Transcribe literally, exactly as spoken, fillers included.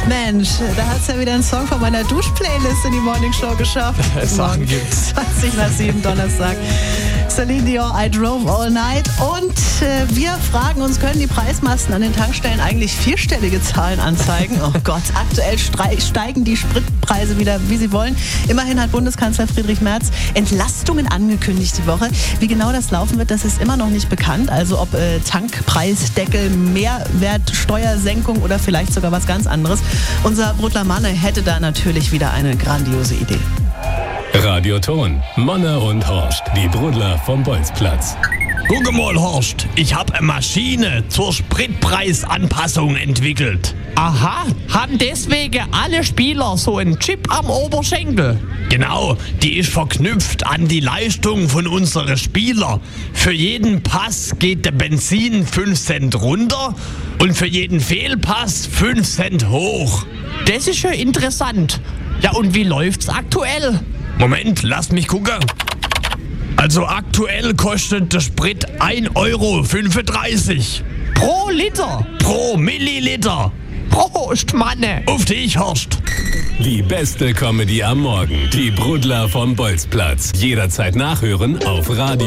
Mensch, da hat es ja wieder einen Song von meiner Duschplaylist in die Morning Show geschafft. Sachen gibt's. zwanzig nach sieben Donnerstag. Celine Dion, I Drove All Night. Und äh, wir fragen uns, können die Preismasten an den Tankstellen eigentlich vierstellige Zahlen anzeigen? Oh Gott, aktuell strei- steigen die Spritpreise wieder, wie sie wollen. Immerhin hat Bundeskanzler Friedrich Merz Entlastungen angekündigt die Woche. Wie genau das laufen wird, das ist immer noch nicht bekannt. Also ob äh, Tankpreisdeckel, Mehrwertsteuersenkung oder vielleicht sogar was ganz anderes. Unser Brudler Manne hätte da natürlich wieder eine grandiose Idee. Radioton, Monne und Horst, die Brudler vom Bolzplatz. Guck mal, Horst, ich habe eine Maschine zur Spritpreisanpassung entwickelt. Aha, haben deswegen alle Spieler so einen Chip am Oberschenkel? Genau, die ist verknüpft an die Leistung von unseren Spielern. Für jeden Pass geht der Benzin fünf Cent runter und für jeden Fehlpass fünf Cent hoch. Das ist ja interessant. Ja, und wie läuft's aktuell? Moment, lass mich gucken. Also aktuell kostet der Sprit ein Euro fünfunddreißig. Pro Liter? Pro Milliliter. Prost, Manne. Auf dich, Horst. Die beste Comedy am Morgen, die Brudler vom Bolzplatz. Jederzeit nachhören auf Radio.